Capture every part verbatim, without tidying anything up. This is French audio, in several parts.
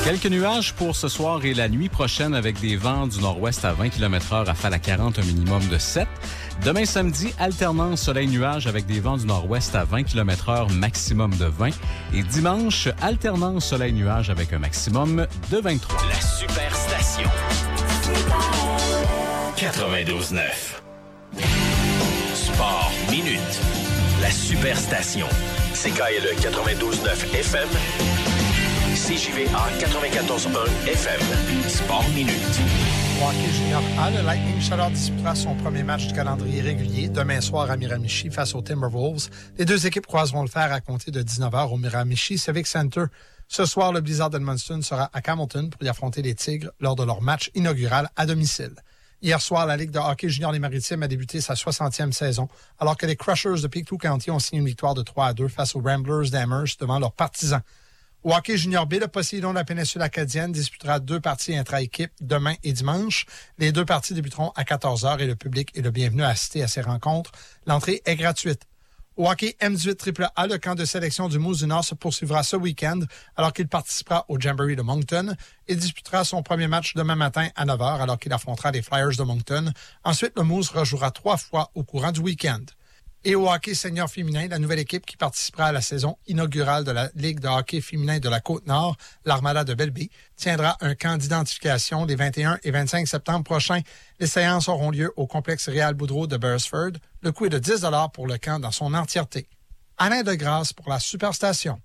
Quelques nuages pour ce soir et la nuit prochaine avec des vents du nord-ouest à vingt kilomètres heure, rafale à quarante, un minimum de sept. Demain samedi, alternance soleil-nuage avec des vents du nord-ouest à vingt kilomètres heure, maximum de vingt. Et dimanche, alternance soleil-nuage avec un maximum de vingt-trois. La Superstation. quatre-vingt-douze neuf. Sport Minute. La Superstation. C K L E quatre-vingt-douze neuf F M. C J V A quatre-vingt-quatorze un F M. Sport Minute. Au hockey junior A, le Lightning Chaleur disputera son premier match du calendrier régulier demain soir à Miramichi face aux Timberwolves. Les deux équipes croiseront le fer à compter de dix-neuf heures au Miramichi Civic Center. Ce soir, le Blizzard d'Edmundston sera à Hamilton pour y affronter les Tigres lors de leur match inaugural à domicile. Hier soir, la Ligue de hockey junior des Maritimes a débuté sa soixantième saison, alors que les Crushers de Pictou County ont signé une victoire de trois à deux face aux Ramblers d'Amherst devant leurs partisans. Au hockey junior B, le Poséidon de la péninsule acadienne disputera deux parties intra-équipes demain et dimanche. Les deux parties débuteront à quatorze heures et le public est le bienvenu à assister à ces rencontres. L'entrée est gratuite. Au hockey M dix-huit triple A, le camp de sélection du Moose du Nord se poursuivra ce week-end alors qu'il participera au Jamboree de Moncton et disputera son premier match demain matin à neuf heures alors qu'il affrontera les Flyers de Moncton. Ensuite, le Moose rejouera trois fois au courant du week-end. Et au hockey senior féminin, la nouvelle équipe qui participera à la saison inaugurale de la Ligue de hockey féminin de la Côte-Nord, l'Armada de Belleville, tiendra un camp d'identification les vingt et un et vingt-cinq septembre prochains. Les séances auront lieu au complexe Réal Boudreau de Beresford. Le coût est de dix dollars pour le camp dans son entièreté. Alain Degrasse pour la Superstation.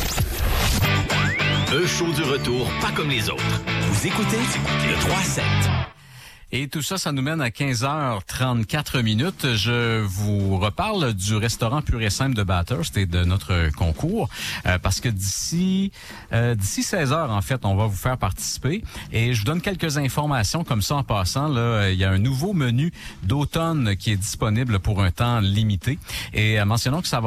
Un show du retour pas comme les autres. Vous écoutez le trois à sept. Et tout ça, ça nous mène à quinze heures trente-quatre minutes. Je vous reparle du restaurant pur et simple de Bathurst et de notre concours, euh, parce que d'ici euh, d'ici seize heures, en fait, on va vous faire participer. Et je vous donne quelques informations comme ça en passant. Là, il y a un nouveau menu d'automne qui est disponible pour un temps limité. Et euh, mentionnons que ça va